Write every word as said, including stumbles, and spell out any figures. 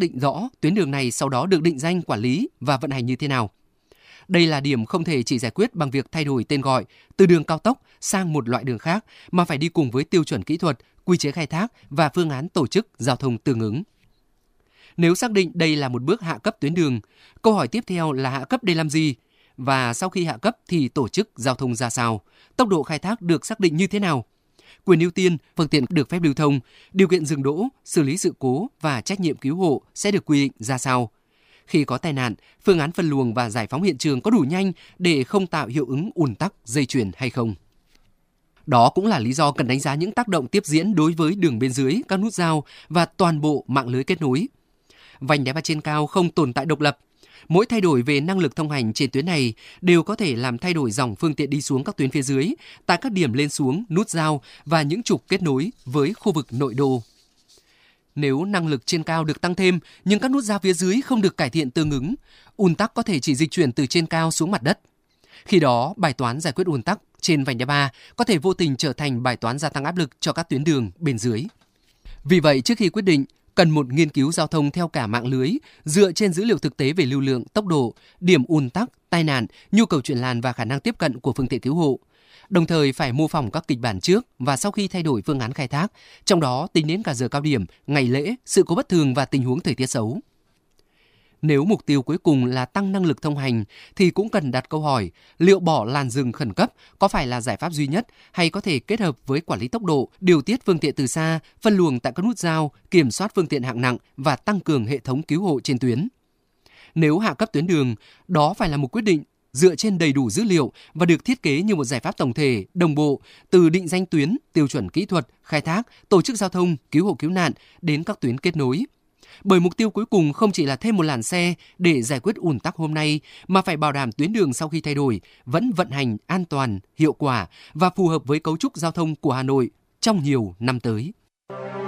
định rõ tuyến đường này sau đó được định danh, quản lý và vận hành như thế nào. Đây là điểm không thể chỉ giải quyết bằng việc thay đổi tên gọi từ đường cao tốc sang một loại đường khác, mà phải đi cùng với tiêu chuẩn kỹ thuật, quy chế khai thác và phương án tổ chức giao thông tương ứng. Nếu xác định đây là một bước hạ cấp tuyến đường, câu hỏi tiếp theo là hạ cấp để làm gì? Và sau khi hạ cấp thì tổ chức giao thông ra sao? Tốc độ khai thác được xác định như thế nào? Quyền ưu tiên, phương tiện được phép lưu thông, điều kiện dừng đỗ, xử lý sự cố và trách nhiệm cứu hộ sẽ được quy định ra sao? Khi có tai nạn, phương án phân luồng và giải phóng hiện trường có đủ nhanh để không tạo hiệu ứng ùn tắc dây chuyền hay không? Đó cũng là lý do cần đánh giá những tác động tiếp diễn đối với đường bên dưới, các nút giao và toàn bộ mạng lưới kết nối. Vành đai ba trên cao không tồn tại độc lập. Mỗi thay đổi về năng lực thông hành trên tuyến này đều có thể làm thay đổi dòng phương tiện đi xuống các tuyến phía dưới, tại các điểm lên xuống, nút giao và những trục kết nối với khu vực nội đô. Nếu năng lực trên cao được tăng thêm nhưng các nút giao phía dưới không được cải thiện tương ứng, ùn tắc có thể chỉ dịch chuyển từ trên cao xuống mặt đất. Khi đó, bài toán giải quyết ùn tắc trên vành đai ba có thể vô tình trở thành bài toán gia tăng áp lực cho các tuyến đường bên dưới. Vì vậy, trước khi quyết định, cần một nghiên cứu giao thông theo cả mạng lưới, dựa trên dữ liệu thực tế về lưu lượng, tốc độ, điểm ùn tắc, tai nạn, nhu cầu chuyển làn và khả năng tiếp cận của phương tiện cứu hộ. Đồng thời phải mô phỏng các kịch bản trước và sau khi thay đổi phương án khai thác, trong đó tính đến cả giờ cao điểm, ngày lễ, sự cố bất thường và tình huống thời tiết xấu. Nếu mục tiêu cuối cùng là tăng năng lực thông hành thì cũng cần đặt câu hỏi liệu bỏ làn dừng khẩn cấp có phải là giải pháp duy nhất hay có thể kết hợp với quản lý tốc độ, điều tiết phương tiện từ xa, phân luồng tại các nút giao, kiểm soát phương tiện hạng nặng và tăng cường hệ thống cứu hộ trên tuyến. Nếu hạ cấp tuyến đường, đó phải là một quyết định dựa trên đầy đủ dữ liệu và được thiết kế như một giải pháp tổng thể, đồng bộ từ định danh tuyến, tiêu chuẩn kỹ thuật, khai thác, tổ chức giao thông, cứu hộ cứu nạn đến các tuyến kết nối. Bởi mục tiêu cuối cùng không chỉ là thêm một làn xe để giải quyết ùn tắc hôm nay, mà phải bảo đảm tuyến đường sau khi thay đổi vẫn vận hành an toàn, hiệu quả và phù hợp với cấu trúc giao thông của Hà Nội trong nhiều năm tới.